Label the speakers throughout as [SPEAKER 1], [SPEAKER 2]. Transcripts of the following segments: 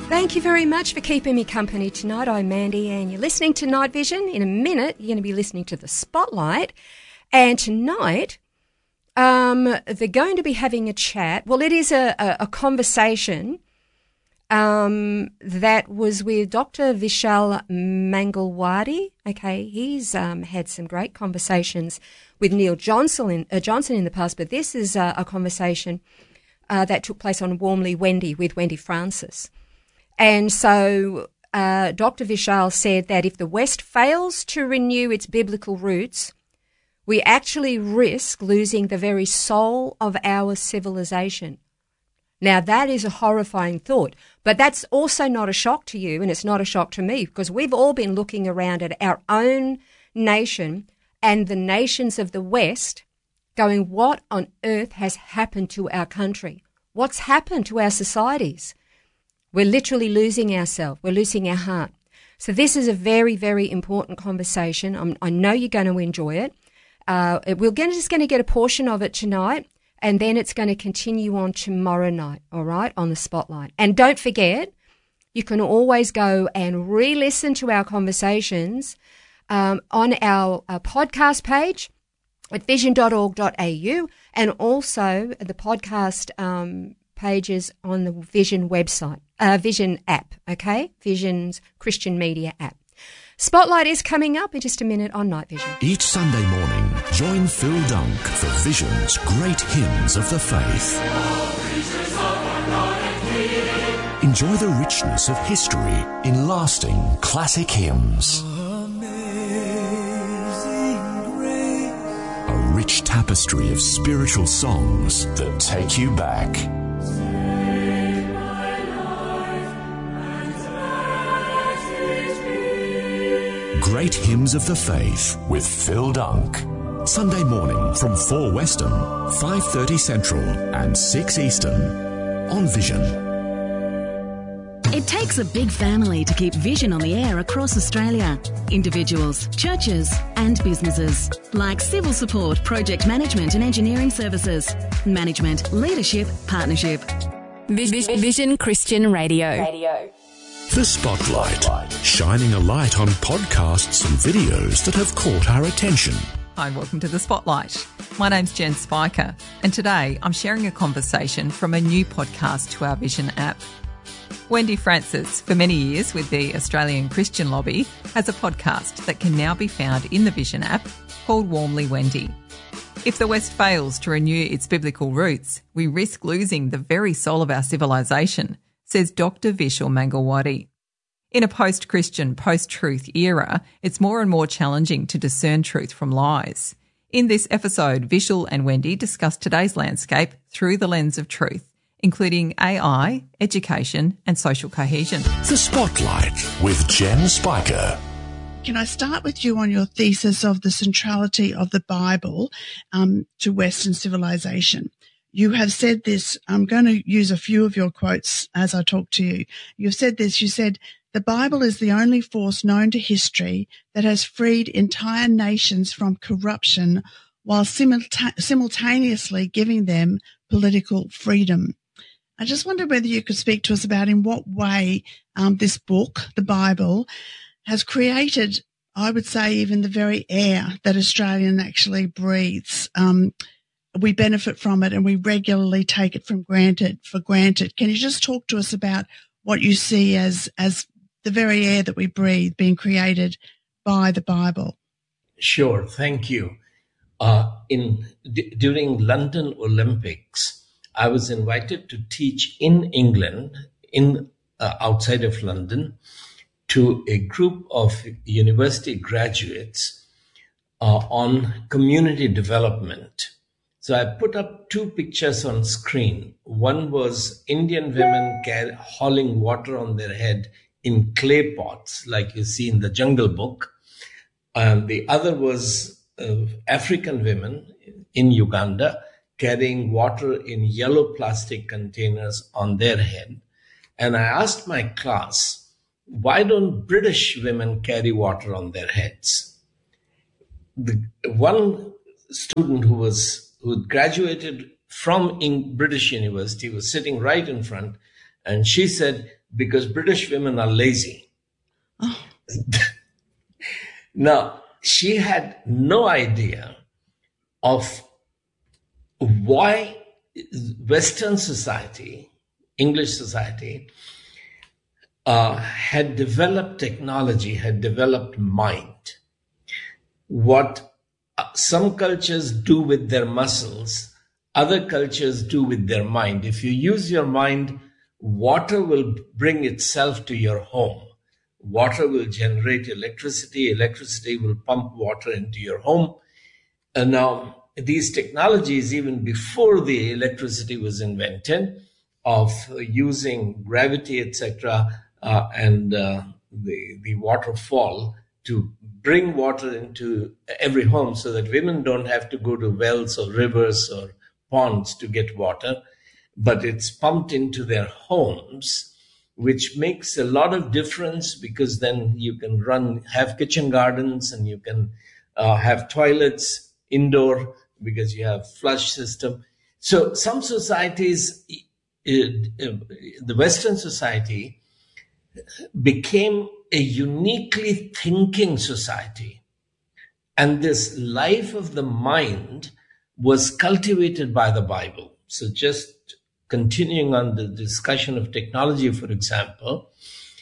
[SPEAKER 1] Thank you very much for keeping me company tonight. I'm Mandy and you're listening to Night Vision. In a minute, you're going to be listening to The Spotlight. And tonight, they're going to be having a chat. Well, it is a conversation that was with Dr. Vishal Mangalwadi. Okay, he's had some great conversations with Neil Johnson in the past, but this is a conversation that took place on Warmly Wendy with Wendy Francis. And so Dr. Vishal said that if the West fails to renew its biblical roots, we actually risk losing the very soul of our civilization. Now, that is a horrifying thought, but that's also not a shock to you, and it's not a shock to me, because we've all been looking around at our own nation and the nations of the West going, what on earth has happened to our country? What's happened to our societies? We're literally losing ourselves. We're losing our heart. So this is a very, very important conversation. I know you're going to enjoy it. We're just going to get a portion of it tonight, and then it's going to continue on tomorrow night, all right, on The Spotlight. And don't forget, you can always go and re-listen to our conversations on our podcast page at vision.org.au, and also the podcast pages on the Vision website, Vision app, okay? Vision's Christian Media app. Spotlight is coming up in just a minute on Night Vision.
[SPEAKER 2] Each Sunday morning, join Phil Dunk for Vision's Great Hymns of the Faith. Enjoy the richness of history in lasting classic hymns. A rich tapestry of spiritual songs that take you back. Great Hymns of the Faith with Phil Dunk. Sunday morning from 4 Western, 5:30 Central and 6 Eastern on Vision.
[SPEAKER 3] It takes a big family to keep Vision on the air across Australia. Individuals, churches and businesses. Like civil support, project management and engineering services. Management, leadership, partnership.
[SPEAKER 4] Vision Christian Radio.
[SPEAKER 2] The Spotlight, shining a light on podcasts and videos that have caught our attention.
[SPEAKER 5] Hi, welcome to The Spotlight. My name's Jen Spiker, and today I'm sharing a conversation from a new podcast to our Vision app. Wendy Francis, for many years with the Australian Christian Lobby, has a podcast that can now be found in the Vision app called Warmly Wendy. If the West fails to renew its biblical roots, we risk losing the very soul of our civilization, says Dr. Vishal Mangalwadi. In a post-Christian, post-truth era, it's more and more challenging to discern truth from lies. In this episode, Vishal and Wendy discuss today's landscape through the lens of truth, including AI, education and social cohesion.
[SPEAKER 2] The Spotlight with Jen Spiker.
[SPEAKER 6] Can I start with you on your thesis of the centrality of the Bible to Western civilization? You have said this, I'm going to use a few of your quotes as I talk to you. You've said this, you said, the Bible is the only force known to history that has freed entire nations from corruption while simultaneously giving them political freedom. I just wonder whether you could speak to us about in what way this book, the Bible, has created, I would say, even the very air that Australian actually breathes. We benefit from it and we regularly take it for granted. Can you just talk to us about what you see as the very air that we breathe being created by the Bible?
[SPEAKER 7] Sure, thank you. During London Olympics, I was invited to teach in England, outside of London, to a group of university graduates on community development. So I put up two pictures on screen. One was Indian women hauling water on their head in clay pots, like you see in the Jungle Book. And the other was African women in Uganda carrying water in yellow plastic containers on their head. And I asked my class, why don't British women carry water on their heads? The one student who graduated from British University was sitting right in front, and she said, because British women are lazy.
[SPEAKER 6] Oh.
[SPEAKER 7] Now, she had no idea of why Western society, English society, had developed technology, had developed mind. What some cultures do with their muscles, other cultures do with their mind. If you use your mind, water will bring itself to your home. Water will generate electricity. Electricity will pump water into your home. And now, these technologies, even before the electricity was invented, of using gravity, etc., and the waterfall to bring water into every home so that women don't have to go to wells or rivers or ponds to get water, but it's pumped into their homes, which makes a lot of difference, because then you can have kitchen gardens, and you can have toilets indoor because you have flush system. So some societies, the Western society, became a uniquely thinking society. And this life of the mind was cultivated by the Bible. So just continuing on the discussion of technology, for example,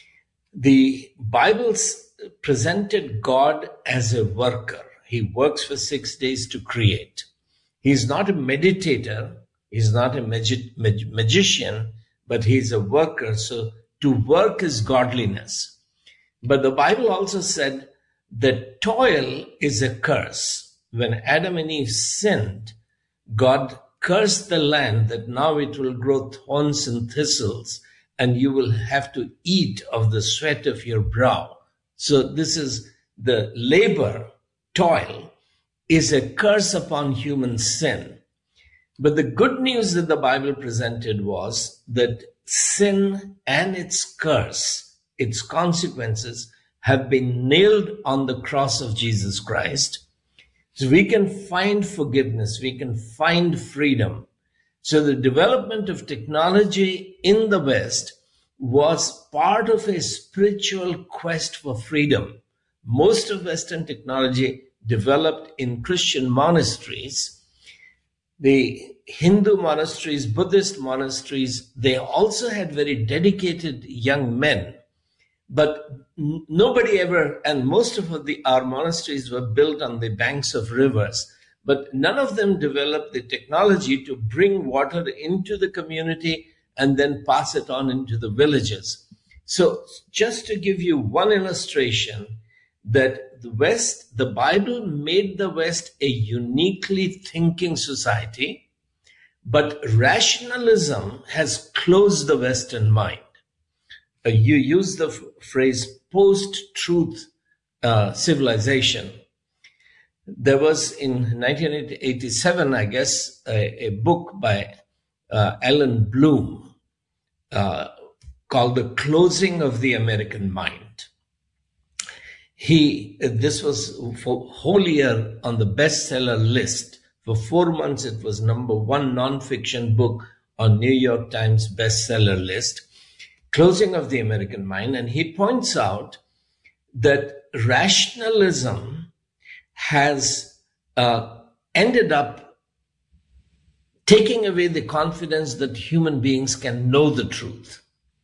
[SPEAKER 7] the Bible presented God as a worker. He works for 6 days to create. He's not a meditator. He's not a magician, but he's a worker. So to work is godliness. But the Bible also said that toil is a curse. When Adam and Eve sinned, God cursed the land that now it will grow thorns and thistles, and you will have to eat of the sweat of your brow. So this is the labor, toil, is a curse upon human sin. But the good news that the Bible presented was that sin and its curse, its consequences, have been nailed on the cross of Jesus Christ. So we can find forgiveness, we can find freedom. So the development of technology in the West was part of a spiritual quest for freedom. Most of Western technology developed in Christian monasteries. The Hindu monasteries, Buddhist monasteries, they also had very dedicated young men. But nobody ever, and most of our monasteries were built on the banks of rivers, but none of them developed the technology to bring water into the community and then pass it on into the villages. So just to give you one illustration, that the Bible made the West a uniquely thinking society, but rationalism has closed the Western mind. You use the phrase post-truth civilization. There was in 1987, I guess, a book by Alan Bloom called The Closing of the American Mind. This was for whole year on the bestseller list. For 4 months, it was #1 nonfiction book on New York Times bestseller list. Closing of the American Mind. And he points out that rationalism has ended up taking away the confidence that human beings can know the truth.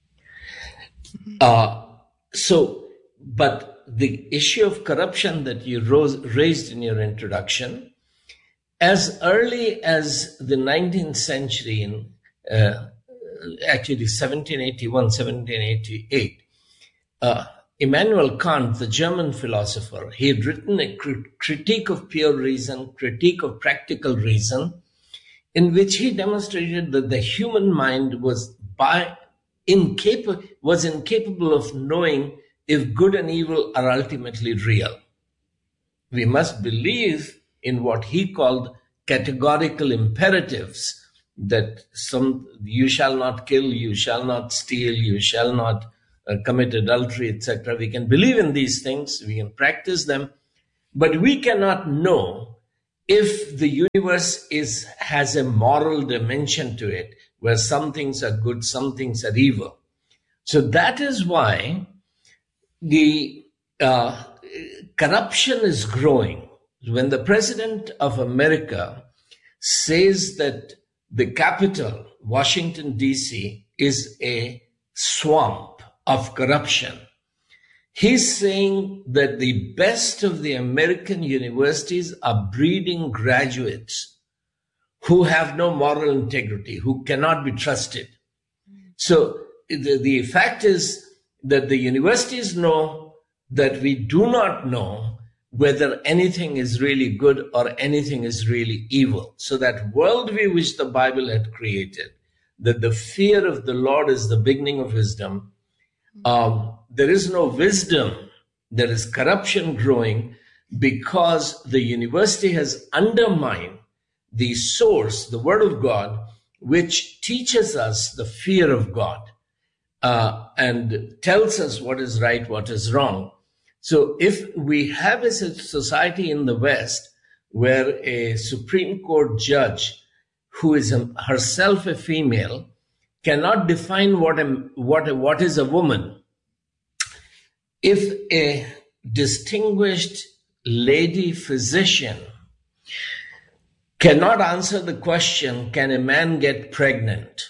[SPEAKER 7] But the issue of corruption that you raised in your introduction, as early as the 19th century, in actually 1781, 1788, Immanuel Kant, the German philosopher, he had written a critique of pure reason, critique of practical reason, in which he demonstrated that the human mind was incapable of knowing if good and evil are ultimately real. We must believe in what he called categorical imperatives, that you shall not kill, you shall not steal, you shall not commit adultery, etc. We can believe in these things, we can practice them, but we cannot know if the universe has a moral dimension to it, where some things are good, some things are evil. So that is why the corruption is growing. When the President of America says that the capital, Washington, D.C., is a swamp of corruption, he's saying that the best of the American universities are breeding graduates who have no moral integrity, who cannot be trusted. So the fact is that the universities know that we do not know whether anything is really good or anything is really evil. So that worldview which the Bible had created, that the fear of the Lord is the beginning of wisdom, there is no wisdom. There is corruption growing because the university has undermined the source, the Word of God, which teaches us the fear of God and tells us what is right, what is wrong. So if we have a society in the West where a Supreme Court judge who is herself a female cannot define what is a woman, if a distinguished lady physician cannot answer the question, can a man get pregnant?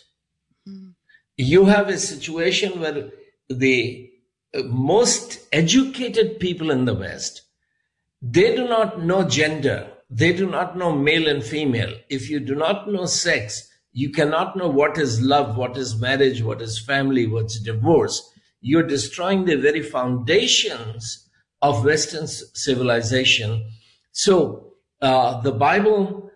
[SPEAKER 7] You have a situation where the most educated people in the West, they do not know gender. They do not know male and female. If you do not know sex, you cannot know what is love, what is marriage, what is family, what's divorce. You're destroying the very foundations of Western civilization. So the Bible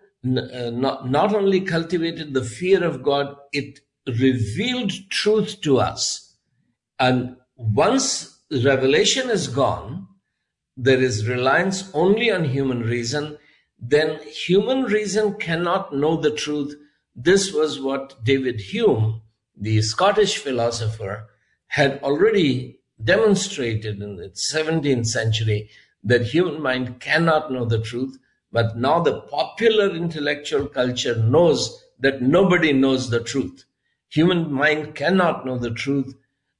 [SPEAKER 7] not only cultivated the fear of God, it revealed truth to us. And once revelation is gone, there is reliance only on human reason. Then human reason cannot know the truth. This was what David Hume, the Scottish philosopher, had already demonstrated in the 17th century, that human mind cannot know the truth. But now the popular intellectual culture knows that nobody knows the truth. Human mind cannot know the truth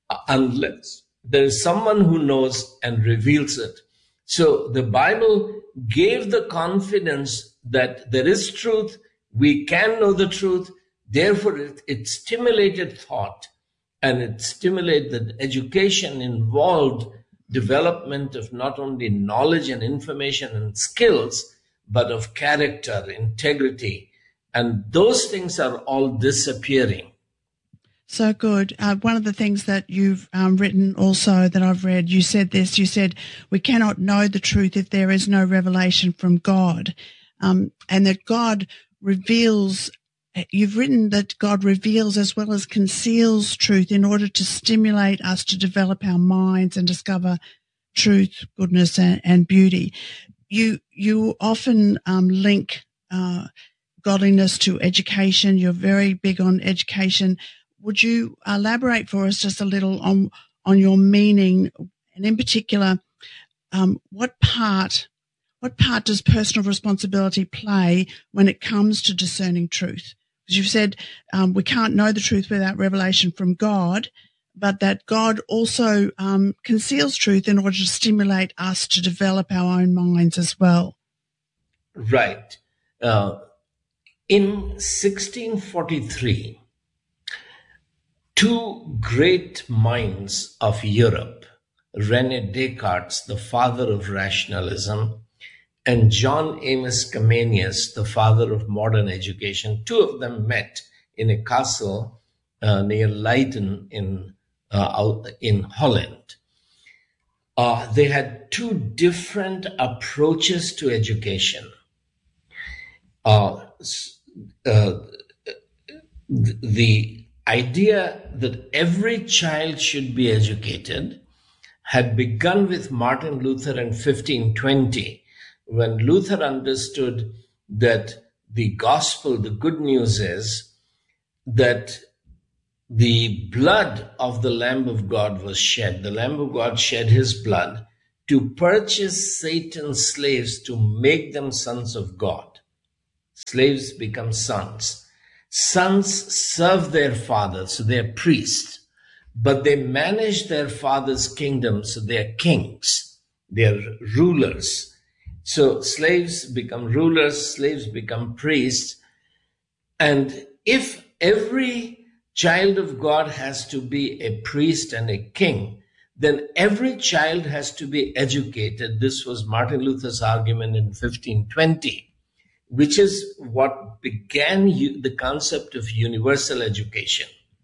[SPEAKER 7] unless there is someone who knows and reveals it. So the Bible gave the confidence that there is truth, we can know the truth. Therefore, it stimulated thought, and it stimulated education involved development of not only knowledge and information and skills, but of character, integrity. And those things are all disappearing.
[SPEAKER 6] So good. One of the things that you've written also that I've read, you said we cannot know the truth if there is no revelation from God. And that God reveals, you've written that God reveals as well as conceals truth in order to stimulate us to develop our minds and discover truth, goodness, and beauty. You often link godliness to education. You're very big on education. Would you elaborate for us just a little on your meaning, and in particular, what part does personal responsibility play when it comes to discerning truth? Because you've said we can't know the truth without revelation from God, but that God also conceals truth in order to stimulate us to develop our own minds as well.
[SPEAKER 7] Right. In 1643, two great minds of Europe, René Descartes, the father of rationalism, and John Amos Comenius, the father of modern education, two of them met in a castle near Leiden in Holland. They had two different approaches to education. The idea that every child should be educated had begun with Martin Luther in 1520, when Luther understood that the gospel, the good news is that the blood of the Lamb of God was shed. The Lamb of God shed his blood to purchase Satan's slaves to make them sons of God. Slaves become sons. Sons serve their fathers, so they are priests. but they manage their father's kingdom, so they are kings, they are rulers. So slaves become rulers, slaves become priests. And if every child of God has to be a priest and a king, then every child has to be educated. This was Martin Luther's argument in 1520, which is what began the concept of universal education.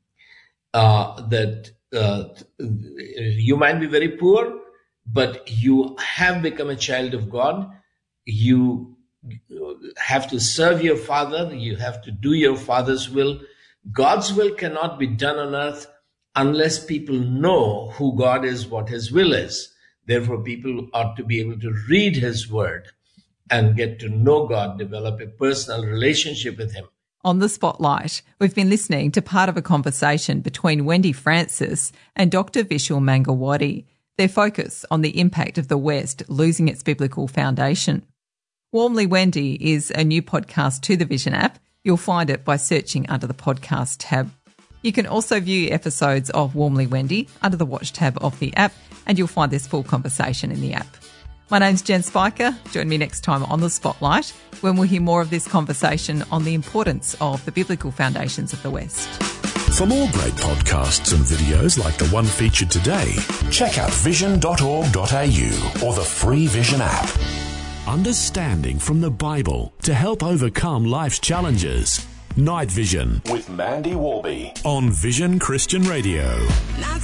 [SPEAKER 7] That you might be very poor, but you have become a child of God. You have to serve your father. You have to do your father's will. God's will cannot be done on earth unless people know who God is, what his will is. Therefore, people ought to be able to read his word and get to know God, develop a personal relationship with him.
[SPEAKER 5] On the Spotlight, we've been listening to part of a conversation between Wendy Francis and Dr. Vishal Mangalwadi, their focus on the impact of the West losing its biblical foundation. Warmly Wendy is a new podcast to the Vision app. You'll find it by searching under the podcast tab. You can also view episodes of Warmly Wendy under the Watch tab of the app, and you'll find this full conversation in the app. My name's Jen Spiker. Join me next time on The Spotlight when we'll hear more of this conversation on the importance of the biblical foundations of the West.
[SPEAKER 2] For more great podcasts and videos like the one featured today, check out vision.org.au or the free Vision app. Understanding from the Bible to help overcome life's challenges. Night Vision with Mandy Warby on Vision Christian Radio.